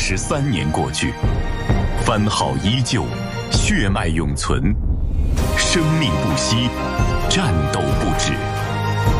63年过去，番号依旧，血脉永存，生命不息，战斗不止。